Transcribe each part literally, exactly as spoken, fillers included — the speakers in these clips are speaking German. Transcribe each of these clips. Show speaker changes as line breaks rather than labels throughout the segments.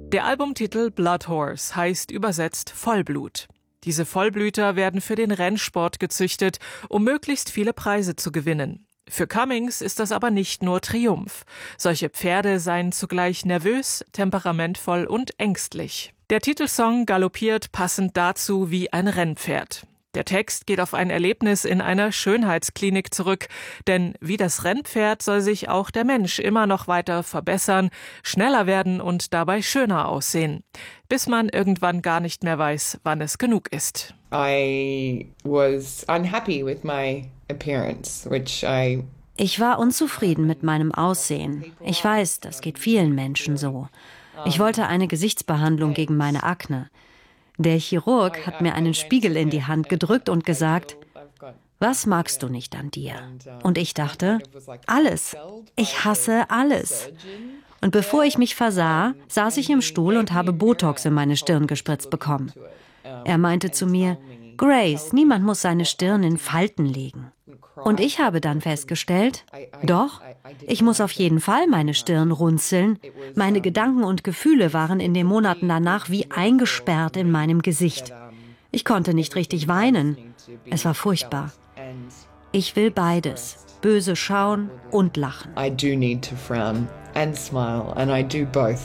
Der Albumtitel Blood Horse heißt übersetzt Vollblut. Diese Vollblüter werden für den Rennsport gezüchtet, um möglichst viele Preise zu gewinnen. Für Cummings ist das aber nicht nur Triumph. Solche Pferde seien zugleich nervös, temperamentvoll und ängstlich. Der Titelsong galoppiert passend dazu wie ein Rennpferd. Der Text geht auf ein Erlebnis in einer Schönheitsklinik zurück, denn wie das Rennpferd soll sich auch der Mensch immer noch weiter verbessern, schneller werden und dabei schöner aussehen, bis man irgendwann gar nicht mehr weiß, wann es genug ist.
I was unhappy with my appearance, which I
Ich war unzufrieden mit meinem Aussehen. Ich weiß, das geht vielen Menschen so. Ich wollte eine Gesichtsbehandlung gegen meine Akne. Der Chirurg hat mir einen Spiegel in die Hand gedrückt und gesagt, was magst du nicht an dir? Und ich dachte, alles. Ich hasse alles. Und bevor ich mich versah, saß ich im Stuhl und habe Botox in meine Stirn gespritzt bekommen. Er meinte zu mir, Grace, niemand muss seine Stirn in Falten legen. Und ich habe dann festgestellt, doch, ich muss auf jeden Fall meine Stirn runzeln. Meine Gedanken und Gefühle waren in den Monaten danach wie eingesperrt in meinem Gesicht. Ich konnte nicht richtig weinen. Es war furchtbar. Ich will beides, böse schauen und lachen.
I do need to frown and smile, and I do both.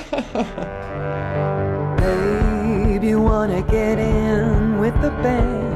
Babe, you wanna get in with the band.